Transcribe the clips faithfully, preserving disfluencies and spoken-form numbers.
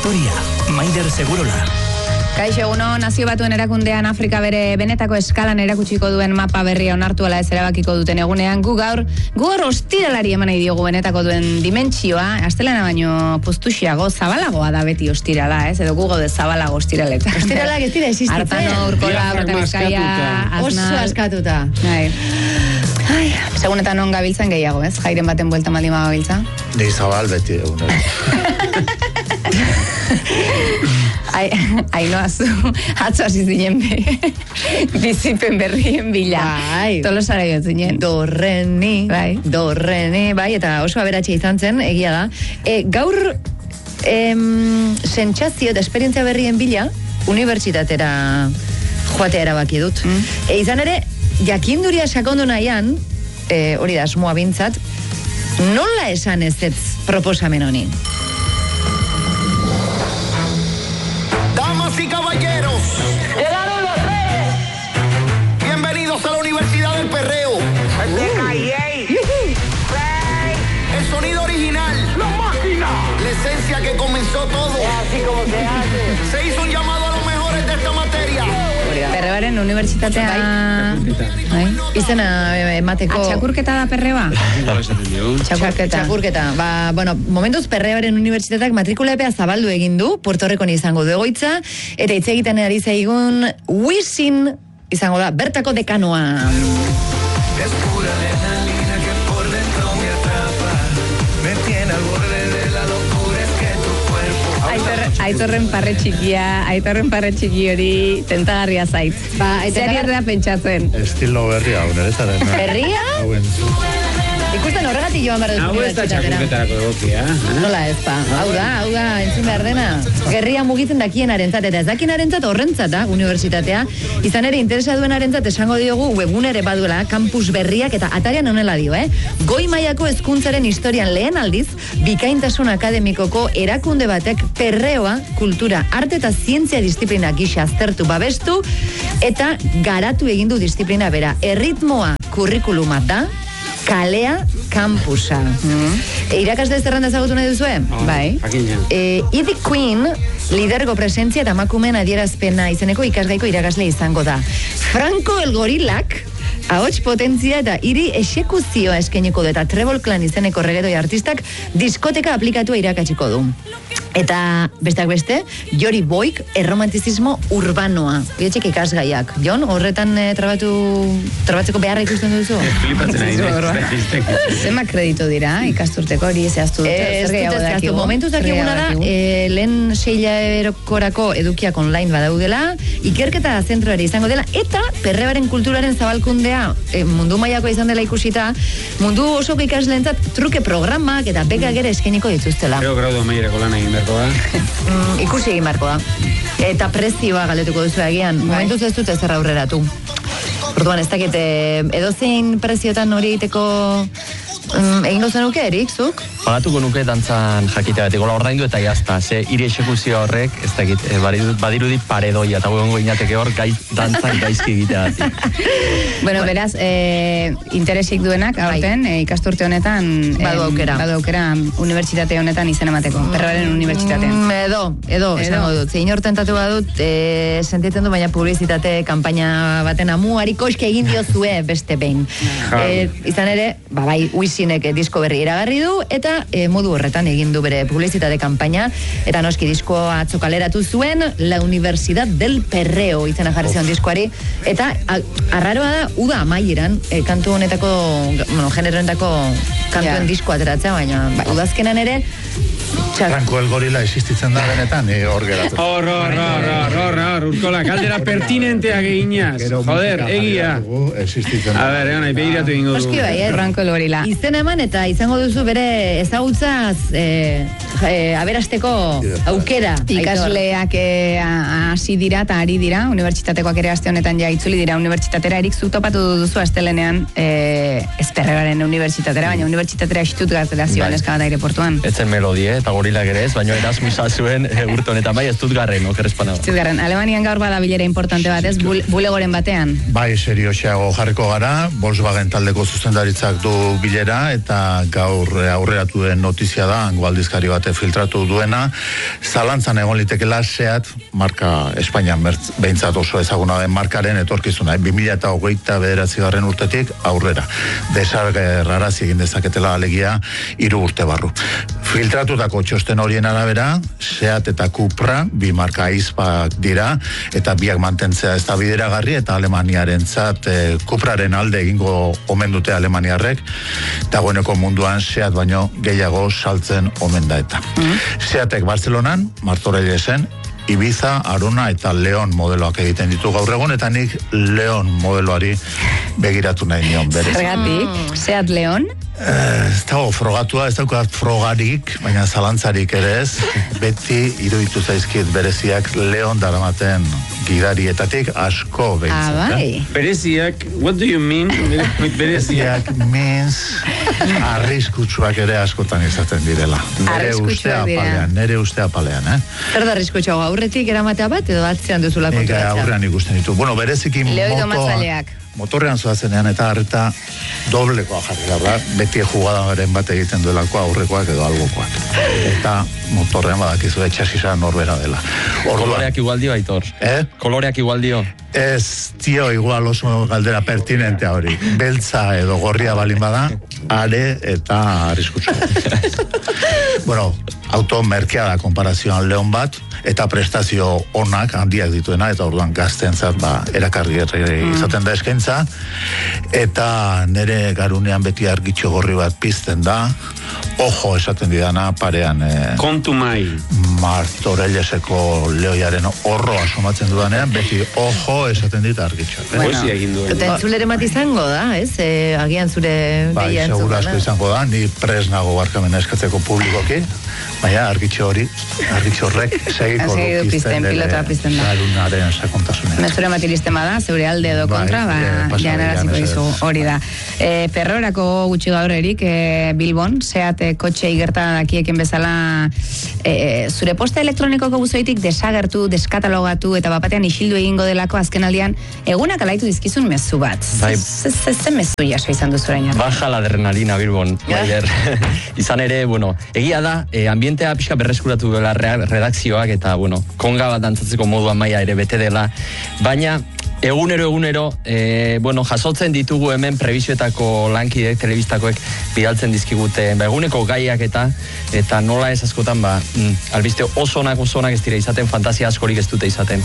historia, Maider Segurola. Kaixo, uno, nazio batuen erakundean Afrika bere benetako eskalan erakutsiko duen mapa berria onartu ala ez erabakiko duten egunean, gu gaur, gu gaur ostiralari eman nahi diogu benetako duen dimentsioa, astelena baino postuxiago, zabalagoa da beti ostirala, ez? Edo gu gaude zabalago ostiraleta. Ostiralak ez dira existitzen. Artano, Urkola, Bertabizkaia, oso askatuta. Ai. Ai, segunetan on gabiltzen gehiago, ez? Jairen baten buelta maldima gabiltza. Ni zabal beti egunero. Ai, ainoazu, atzo hasi zinen be, bizipen berrien bila. Bai. Tolosara jotzinen. Dorreni, bai. Dorreni, bai, eta oso aberatxe izan zen, egia da. E, gaur, em, sentsazio eta esperientzia berrien bila, unibertsitatera joatea erabaki dut. Mm. E, izan ere, jakinduria sakondu nahian, e, hori da, asmoa bintzat, nola esan ez ez proposamen honi? Damas y caballeros, ¡llegaron los reyes! Bienvenidos a la Universidad del Perreo. El sonido original, ¡La máquina! la esencia que comenzó todo. Así como se hace. Se hizo un llamado a los mejores de esta materia. Perrebaren unibertsitatea... Bai. Izena emateko... Txakurketa da perreba? Txakurketa. Txakurketa. Ba, bueno, momentuz Perrebaren unibertsitateak matrikula epea zabaldu egin du, Puerto Ricon izango du egoitza, eta hitz egiten ari zaigun Wisin izango da, bertako dekanoa. Aitorren parre txikia, aitorren parre txiki hori tentagarria zait. Ba, Zeri erdea pentsatzen. Estilo berria, hau nerezaren. Berria? Hauen zu. Ikusten horregatik joan behar dut Hau ez da txakurketarako egokia. Nola ez pa. Hau da, hau da, entzun behar dena. Gerria mugitzen dakien arentzat, eta ez dakien arentzat horrentzat da, unibertsitatea. Izan ere, interesa duen arentzat esango diogu webgunere baduela, kampus berriak, eta atarian honela dio, eh? Goi mailako hezkuntzaren historian lehen aldiz, bikaintasun akademikoko erakunde batek perreoa, kultura, arte eta zientzia disiplina gisa aztertu babestu, eta garatu egindu disiplina bera. Erritmoa kurrikuluma da, kalea kampusa. Mm. E, irakasle zerrenda ezagutu nahi duzue? Oh, bai. E, Idi Queen, lidergo presentzia eta emakumeen adierazpena izeneko ikasgaiko irakasle izango da. Franco el Gorilak, ahots potentzia eta hiri exekuzioa eskeniko du, eta Trebol Clan izeneko reggaetoi artistak diskoteka aplikatua irakatsiko du. Eta besteak beste, Jori Boik, erromantizismo urbanoa. Bietxek ikasgaiak. Jon, horretan eh, trabatu, trabatzeko beharra ikusten duzu? Flipatzen ari naiz. Zema kredito dira, ikasturteko hori zehaztu dute? Ez dut zehaztu. Momentuz dakiguna da, e, lehen seila erokorako edukiak online badaudela, ikerketa zentroari izango dela, eta Perrebaren kulturaren zabalkundea e, mundu mailako izan dela ikusita, mundu osoko ikasleentzat truke programak eta bekak ere eskeniko dituztela. Gero gradu amaierako lan egin berko da. Mm, ikusi egin barko da. Eta prezioa galdetuko duzu agian. Momentuz ez dut ezer aurreratu. Orduan, ez dakit, edozein preziotan hori egiteko um, egingo zenuke, Erik, zuk? Pagatuko nuke dantzan jakite bat, egola ordaindu eta jazta. Ze hiri exekuzio horrek, ez dakit, eh, badirudi paredoia, eta guengo inateke hor gaiz, dantzan gaizki egitea. Bueno, beraz, eh, interesik duenak, aurten, eh, ikasturte honetan... Eh, badu aukera. Badu aukera, unibertsitate honetan izan emateko, Perrebaren unibertsitatean. Mm, edo, edo, esango dut. Zein hortentatu badut, eh, sentitzen du, baina publizitate kampaina baten amuari koske egin diozue beste behin. eh, izan ere, ba, bai, Wisinek disko berri iragarri du, eta e, modu horretan egin du bere publizitate kanpaina, eta noski diskoa atzo kaleratu zuen, La Universidad del Perreo izena jarri zion diskoari, eta a, arraroa da, uda amaieran, e, kantu honetako, bueno, genero honetako kantuen yeah. disko ateratzea, baina ba, udazkenan ere, Franco el Gorila existitzen da benetan, e, hor geratu. Hor, hor, hor, hor, hor, hor, Urkola, kaldera pertinenteak eginaz. Joder, egia. A ber, egon, behiratu ingo du. Oski bai, eh? Franco el Gorila. Izen eman eta izango duzu bere ezagutzaz eh, eh, aberasteko aukera. Ikasleak hasi dira eta ari dira, unibertsitatekoak ere aste honetan ja itzuli dira unibertsitatera. Erik, zuk topatu duzu astelenean eh, ez Perrebaren unibertsitatera, baina unibertsitatera Stuttgartera zioan eskan aireportuan. Etzen melodie, eta gori gorilak ere ez, baina Erasmusa zuen e, urte honetan, bai, Stuttgarten, okerrezpana. Stuttgarten, Alemanian gaur bada bilera importante bat, ez, Bul- bulegoren batean. Bai, serioxeago jarriko gara, Volkswagen taldeko zuzendaritzak du bilera, eta gaur aurreratu den notizia da, hango aldizkari bate filtratu duena, zalantzan egon litekela Seat, marka Espainian behintzat oso ezaguna den markaren etorkizuna, bi mila hogeita bederatzi garren urtetik aurrera. Desargerrarazi egin dezaketela alegia hiru urte barru. Filtratutako txosten horien arabera, Seat eta Cupra, bi marka aizpak dira, eta biak mantentzea ez da bideragarri, eta Alemaniarentzat e, Cupraren alde egingo omen dute Alemaniarrek, dagoeneko munduan Seat baino gehiago saltzen omen da eta. Mm. Seatek Barcelonan, Martorellesen, Ibiza, Arona eta Leon modeloak egiten ditu gaur egun, eta nik Leon modeloari begiratu nahi nion berez. Zergatik, mm. Seat Leon? Eh, ez dago frogatua, ez daukat frogarik, baina zalantzarik ere ez, beti iruditu zaizkit bereziak Leon daramaten gidarietatik asko behintzat. Ah, bai. Eh? Bereziak, what do you mean? Bereziak. means arriskutsuak ere askotan izaten direla. Nere uste apalean, nere uste apalean, eh? Zer da arriskutsuago, aurretik eramatea bat edo atzean duzula Nik konturatzea? aurrean ikusten ditu. Bueno, bereziki Leoido motoa, matzaileak. motorrean zoazenean eta harreta doblekoa jarri da, beti jugadaren bat egiten duelako aurrekoak edo algokoak. Eta motorrean badakizu etxasisa norbera dela. Orduan, Koloreak igual dio, Aitor. eh? Koloreak igual dio. Ez, tio, igual oso galdera pertinentea hori. Beltza edo gorria balin bada, are eta arriskutsu. Bueno, auto merkea da konparazioan Leon bat, eta prestazio onak handiak dituena, eta orduan gaztentzat ba, erakarri izaten da eskaintza, eta nere garunean beti argitxo gorri bat pizten da, ojo esaten didana parean eh, Kontu mai. Martorelleseko leoiaren horroa somatzen dudanean, beti ojo esaten dit argitxo. Bueno, Poesia egin duen. Eta entzulere bat izango da, ez? E, agian zure Bai, behia seguru entzungo asko da. izango da, ni pres nago barkamena eskatzeko publikoki, baina argitxo hori, argitxo horrek segiko Segi du pizten, pilota pizten da. garunaren sakontasunean. Mezure bat iristen bada, zeure alde edo Bai, kontra, ba, eh, pasa janaraziko baina, dizu, mesedez. hori da. E, perrorako gutxi gaur erik, e, Bilbon, Seat e, kotxe igerta dakieken bezala, e, zure posta elektronikoko buzoitik desagertu, deskatalogatu, eta bapatean isildu egingo delako azkenaldian, egunak alaitu dizkizun mezu bat. Bai. Ze mezu jaso izan duzu orain arte? Baja la adrenalina, Bilbon. Maider. Izan ere, bueno, egia da, eh, ambientea pixka berreskuratu dela rea- redakzioak, eta, bueno, konga bat dantzatzeko moduan maila ere bete dela, baina egunero egunero, e, bueno, jasotzen ditugu hemen prebizioetako lankideek, telebistakoek bidaltzen dizkigute, ba, eguneko gaiak eta eta nola ez askotan, ba, mm, albiste oso onak oso onak ez dira izaten, fantasia askorik ez dute izaten.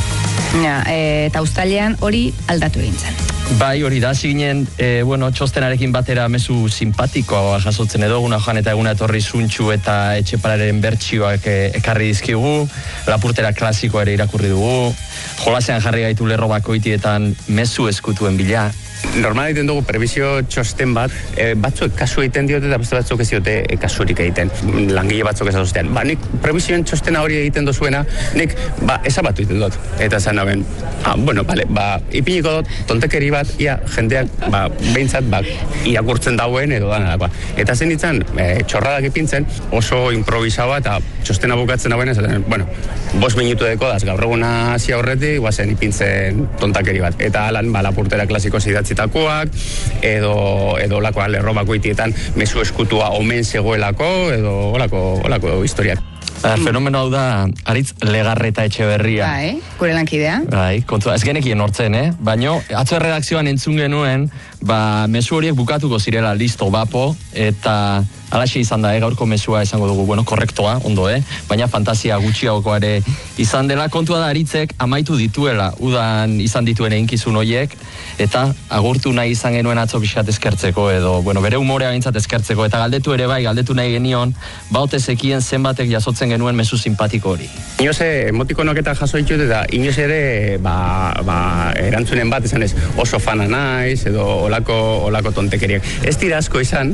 Ja, e, eta uztailean hori aldatu egin zen. Bai, hori da, hasi ginen, e, bueno, txostenarekin batera mezu simpatikoa jasotzen edo, guna joan eta eguna etorri zuntxu eta etxepararen bertsioak e, ekarri dizkigu, lapurtera klasikoa ere irakurri dugu, jolasean jarri gaitu lerro bakoitietan mezu eskutuen bila. Normal egiten dugu prebizio txosten bat, e, batzuek kasu egiten diote eta beste batzuk ez diote e, kasurik egiten, langile batzuk ez azostean. Ba, nik prebizioen txostena hori egiten dozuena, nik, ba, ezabatu egiten dut. Eta zan hauen, ah, bueno, bale, ba, ipiniko dut, tontekeri bat, ia, jendeak, ba, behintzat, ba, irakurtzen dauen edo danalakoa. Eta zen ditzen, e, txorradak ipintzen, oso improvisaua eta txostena bukatzen hauen, esaten, bueno, bost minutu deko daz, gaur eguna hasi aurretik, guazen ipintzen tontakeri bat. Eta alan, ba, lapurtera klasiko zidatzitakoak, edo, edo olakoa lerro bakoitietan mezu eskutua omen zegoelako, edo olako, olako historiak. Uh, fenomeno hau da, Aritz Legarreta Etxeberria. Bai, gure lankidea. Bai, kontua, ez genekien hortzen, eh? Baina, atzo erredakzioan entzun genuen, ba, mezu horiek bukatuko zirela listo bapo, eta alaxe izan da, eh? Gaurko mezua esango dugu, bueno, korrektoa, ondo, eh? Baina fantasia gutxiagokoa ere izan dela, kontua da Aritzek amaitu dituela, udan izan dituen eginkizun horiek, eta agurtu nahi izan genuen atzo pixkat eskertzeko, edo, bueno, bere umorea bintzat eskertzeko, eta galdetu ere bai, galdetu nahi genion, baute zekien zenbatek jasotzen ikusten genuen mezu simpatiko hori. Inoz emotikonok eta jaso ditut eta inoz ere ba, ba, erantzunen bat esan ez oso fana naiz edo olako, olako tontekeriak. Ez dira asko izan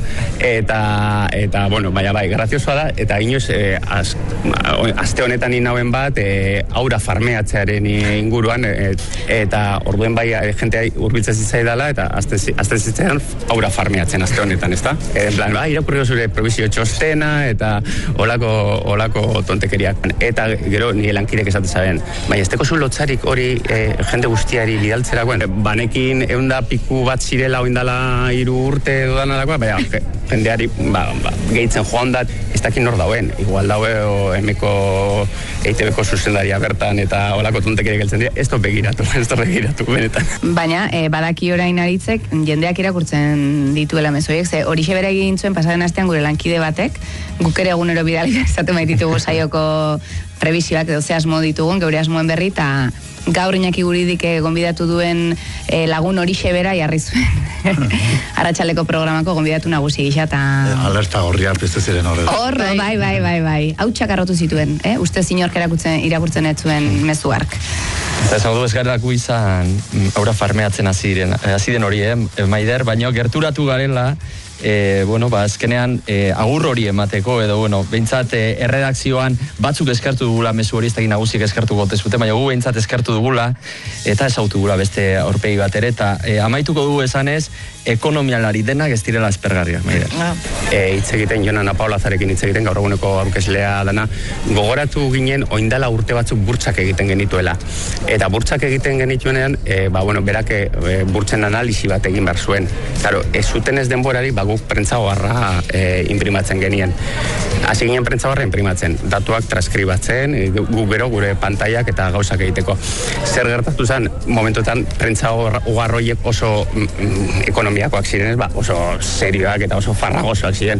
eta, eta bueno, baina bai, graziosoa da eta inoz eh, az, aste honetan inauen bat e, aura farmeatzearen inguruan e, eta orduen bai e, jentea urbiltzen zitzaidala eta azten, azten zitzaidan aura farmeatzen aste honetan, ezta? En plan, bai, irakurri zure provizio txostena eta olako, olako tontekeriak. Eta gero nire lankidek esaten zaben, baina ez teko zu lotzarik hori e, jende guztiari bidaltzerakoen, banekin eunda piku bat zirela oindala hiru urte dudanalakoa, baina jendeari ba, ba, gehitzen joan dat, ez dakin nor dauen, igual daue emeko E I T B-ko zuzendaria bertan eta olako tontekeriak geltzen dira, ez to begiratu, ez to begiratu, benetan. Baina, e, badaki orain aritzek, jendeak irakurtzen dituela mezuiek, ze horixe bere egin zuen pasaren astean gure lankide batek, guk ere egunero bidali izaten baititugu saioko prebisioak edo ze asmo ditugun, geure asmoen berri, eta gaur Iñaki Guridik gonbidatu duen e, lagun horixe bera jarri zuen. Arratsaleko programako gonbidatu nagusi gisa eta... Alerta horria pizte ziren horrela. Horro, bai, bai, bai, bai. Hautsak arrotu zituen, eh? Uste zinork irakurtzen, irakurtzen ez zuen mezuark. Eta esan du ez garelako izan aura farmeatzen haziren, haziren hori, eh, Maider, baina gerturatu garela, E, bueno, ba, azkenean e, agur hori emateko, edo, bueno, behintzat e, erredakzioan batzuk eskartu dugula mezu hori, ez dakit nagusiek eskartu gote zuten, baina gu behintzat eskartu dugula, eta esautu gula beste aurpegi bat ere, eta e, amaituko dugu esanez, ekonomialari denak ez direla aspergarriak, Maider. E, hitz egiten, Jonan Apaolazarekin hitz egiten, gaur eguneko aurkezlea dana, gogoratu ginen oindala urte batzuk burtsak egiten genituela. Eta burtsak egiten genituenean, e, ba, bueno, berak e, burtzen analisi bat egin behar zuen. Claro, ez zuten ez denborari, ba, guk prentzagoarra e, imprimatzen genien. Hasi ginen prentzagoarra imprimatzen, datuak transkribatzen, e, guk gero gure pantaiak eta gauzak egiteko. Zer gertatu zen, momentuetan prentzagoarroiek oso mm, ekonomiakoak ziren, ba, oso serioak eta oso farragosoak ziren.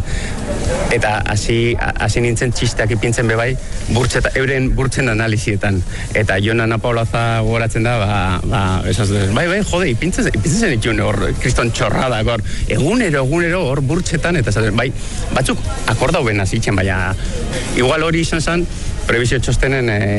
Eta hasi hasi nintzen txisteak ipintzen bebai, burtzeta, euren burtzen analizietan. Eta Jonan Apaolaza gogoratzen da, ba, ba, esaz, bai, bai, jode, ipintzen, ipintzen zen itxun hor, kriston txorrada, hor, egunero, egunero, hor burtzetan, eta zaten, bai, batzuk akordau bena zitzen, baina igual hori izan zen, prebizio txostenen e,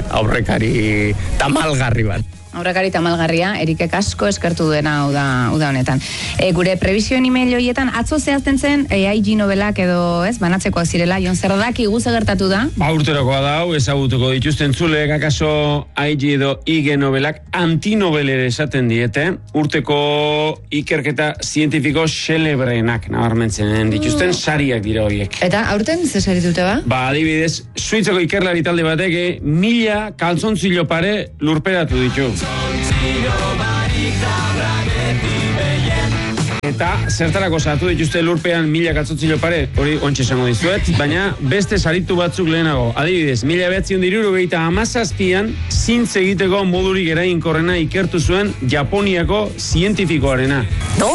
aurrekari tamalgarri bat. Aurrekari tamalgarria, Erikek asko eskertu duena uda, uda honetan. E, gure prebizioen email horietan, atzo zehazten zen, e, I G novelak edo, ez, banatzekoak zirela, Jon, zer daki guze gertatu da? Ba, urterokoa da, hau, ezagutuko dituzten zulek, akaso I G edo I G novelak antinovelere esaten diete, urteko ikerketa zientifiko xelebrenak nabarmentzen dituzten sariak dira horiek. Eta aurten ze saritute ba? Ba, adibidez, Suitzako ikerlari talde batek eh, mila kalzontzilo pare lurperatu ditu. Eta zertarako sartu dituzte lurpean mila kalzontzilo pare, hori ontsa esango dizuet, baina beste saritu batzuk lehenago. Adibidez, mila behatziehun eta hirurogeita hamazazpian zintz egiteko modurik eraginkorrena ikertu zuen Japoniako zientifikoarena.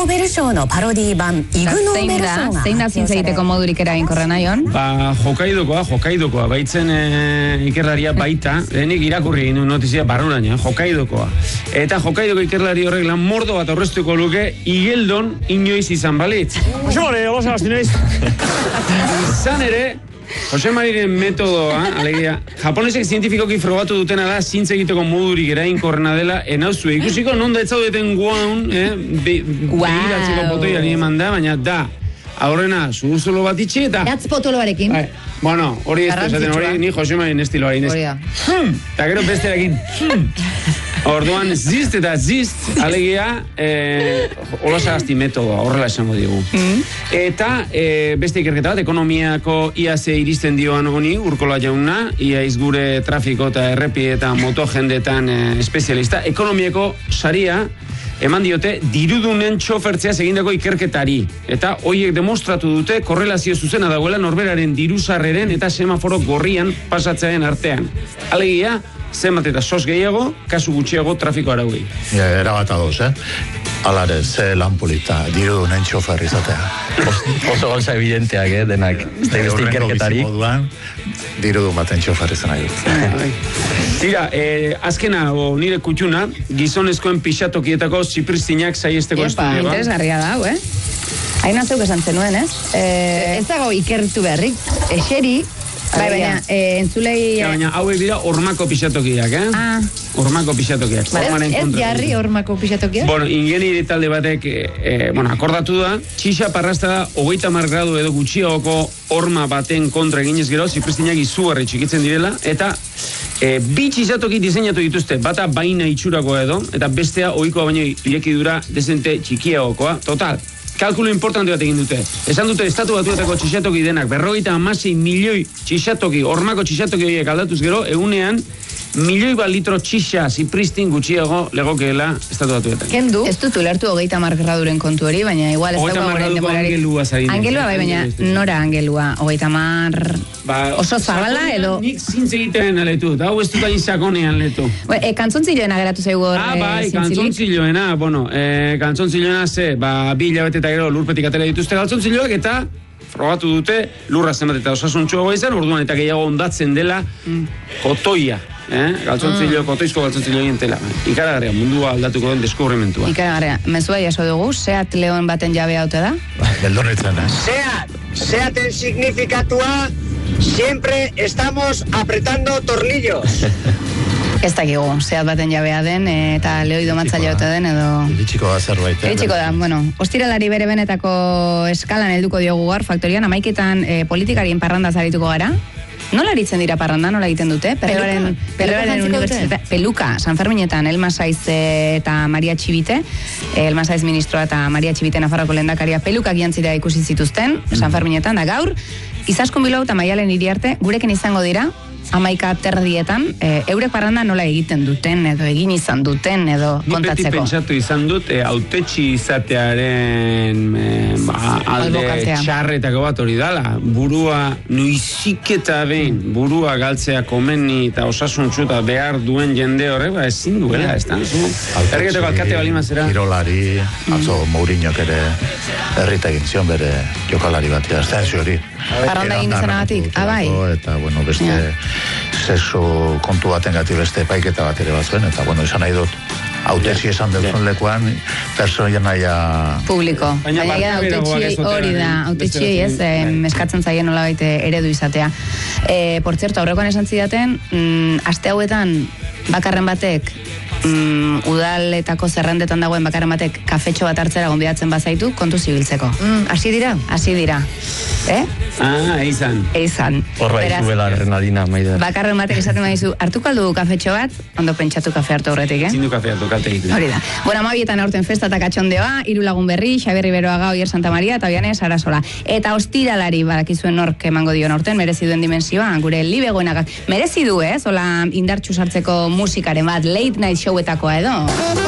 Zein da, zein da zintz egiteko modurik eraginkorrena, Jon? Ba, jokaidokoa, jokaidokoa, baitzen e, ikerlaria baita, lehenik irakurri egin du notizia barruraina, jokaidokoa. Eta jokaidoko ikerlari horrek lan mordo bat aurreztuko luke igeldon inoiz izan balitz. Jose Mari, hola zinez. Izan ere, Jose Mariren metodoa, alegia, japonesek zientifikoki frogatu dutena da zintz egiteko modurik eraginkorrena dela, enauzu, ikusiko non da etzaudeten guaun, eh, be, wow. Begiratzeko potoiari eman da, baina da, aurrena, zurzolo bat itxi eta... Gatz potoloarekin. Bai, bueno, hori ez da esaten, hori ni Jose Mariren estiloa inez. Hori da. Hmm, eta gero bestearekin. Hmm. Orduan, zizt eta zizt, alegia, eh, olasagazti metodoa, horrela esango digu. Mm. Eta eh, beste ikerketa bat, ekonomiako ia ze iristen dioan honi, Urkola jauna, ia izgure trafiko eta errepi eta motojendetan eh, espezialista, ekonomiako saria, eman diote dirudunen txofertzea egindako ikerketari. Eta hoiek demostratu dute korrelazio zuzena dagoela norberaren diruzarreren eta semaforo gorrian pasatzearen artean. Alegia, zenbat eta sos gehiago, kasu gutxiago trafiko arauei. Ja, erabat adoz, eh? Alare, ze lan polita, dirudunen txofer izatea. Os, oso gauza evidenteak, eh, denak. Ez da beste ikerketarik. Dirudun baten txofer izan nahi dut. Tira, eh, azkena, o, nire kutxuna, gizonezkoen pixatokietako zipristinak saiesteko estudio. Epa, interesgarria da, eh? Haina zeuk esan zenuen, ez? Eh, ez dago ikertu beharrik, eseri, Bai, baina, eh, entzulei... Ja, baina hauek dira hormako pixatokiak, eh? Ah. Hormako pixatokiak. Ez, ez jarri hormako pixatokia? Bueno, ingenieri talde batek, eh, bueno, akordatu da, txixa parrasta da, hogeita mar gradu edo gutxiagoko horma baten kontra eginez gero, zipristinak izugarri txikitzen direla, eta e, bi txixatoki diseinatu dituzte, bata baina itxurako edo, eta bestea ohikoa baino irekidura dezente txikiagokoa, total. Kalkulu importante bat egin dute. Esan dute estatu batuetako txixatoki denak, berrogeita hamasei milioi txixatoki, hormako txixatoki horiek aldatuz gero, egunean, milioi bat litro txixa zipristin gutxiago legokeela estatu batuetan. Kendu? Ez dut ulertu hogeita mar graduren kontu hori, baina igual ez dago goren demorarik. Angelua zarin. Angelua, bai, baina nora angelua, hogeita mar... Ba, oso zabala edo... Nik zintz egiten aletu, da hau ez dut hain sakonean letu. Ba, e, kantzontziloena geratu zaigu hor... Ah, bai, e, kantzontziloena, bueno, e, kantzontziloena ze, ba, bi hilabete eta gero lurpetik atera dituzte kantzontziloak eta frogatu dute lurra zenbat eta osasuntxuagoa izan, orduan eta gehiago ondatzen dela mm. kotoia. Eh? Galtzontzilo, mm. kotoizko galtzontzilo egin tela. Ikaragarria, mundua aldatuko den deskubrimentua. Ikaragarria, mezua jaso dugu, Seat Leon baten jabea haute da? Beldonetzen, eh? Seat, Seaten signifikatua, siempre estamos apretando tornillos. Ez dakigu, Seat baten jabea den, eta leoido matzaile haute den, edo... Iritsiko da zerbait. Iritsiko da, bueno, ostiralari bere benetako eskalan helduko diogu gaur, faktorian, amaiketan eh, politikarien parranda zarituko gara. Nola aritzen dira parranda, nola egiten dute? Perrebaren, Perrebaren Unibertsitate, Peluka, San Ferminetan, Elma Saiz eta Maria Txibite, Elma Saiz ministroa eta Maria Txibite Nafarroko lehendakaria pelukak jantzira ikusi zituzten, San Ferminetan, da gaur, Izaskun Bilbao eta Maialen Iriarte, gurekin izango dira, amaika terdietan, e, eurek parranda nola egiten duten, edo egin izan duten, edo kontatzeko. Ni beti pentsatu izan dut, e, autetxi izatearen e, ba, alde txarretako bat hori dala. Burua, noizik eta behin, burua galtzea komeni eta osasuntxu eta behar duen jende horrek, ba, ezin duela, ez da? Ergeteko alkate balima zera. Kirolari, atzo Mourinhok ere herrita egin zion bere jokalari bat, ez da hori. Parranda egin izanagatik, abai. Eta, bueno, beste... sexu kontu baten gati beste epaiketa bat ere bat zuen, eta bueno, izan nahi dut hautesi esan duzun lekuan persoia naia... Publiko. Baina da, autetxiei hori da, autetxiei ez, eskatzen zaien nola baite eredu izatea. E, por zerto, aurrekoan esan zidaten, mm, aste hauetan bakarren batek, mm, udaletako zerrendetan dagoen bakarren batek kafetxo bat hartzera gonbidatzen bazaitu, kontu zibiltzeko. Mm, hasi dira? Hasi dira. Eh? Ah, eizan. Eizan. Horra izuela adrenalina, Maider. Bakarren batek esaten badizu, hartuko aldu kafetxo bat, ondo pentsatu kafe hartu horretik, eh? Zindu kafe hartu, kalte egiten. Hori da. Bueno, amabietan aurten festa eta katxondeoa, hiru lagun berri, Xabier Riberoaga, Oier Santa Maria, eta Oianez Arasola. Eta ostiralari badakizuen nork emango dion aurten, merezi duen dimensioa, gure libegoenagak. Merezi du, eh? Zola indartxu sartzeko musikaren bat, late night showetakoa edo.